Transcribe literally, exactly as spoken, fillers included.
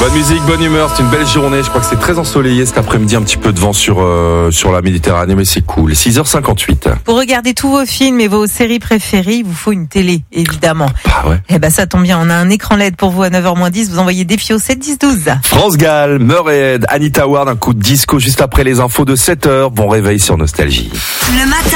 Bonne musique, bonne humeur, c'est une belle journée. Je crois que c'est très ensoleillé cet après-midi, un petit peu de vent sur, euh, sur la Méditerranée, mais c'est cool. six heures cinquante-huit. Pour regarder tous vos films et vos séries préférées, il vous faut une télé, évidemment. Ah ouais. Eh ben, ça tombe bien, on a un écran L E D pour vous à neuf heures moins dix. Vous envoyez défi au sept dix douze. France Gall, Murray Head, Anita Ward, un coup de disco juste après les infos de sept heures. Bon réveil sur Nostalgie. Le matin.